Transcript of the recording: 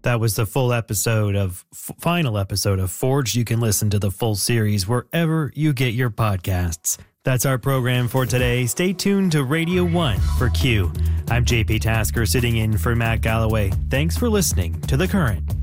That was the final episode of Forged. You can listen to the full series wherever you get your podcasts. That's our program for today. Stay tuned to Radio 1 for Q. I'm JP Tasker sitting in for Matt Galloway. Thanks for listening to The Current.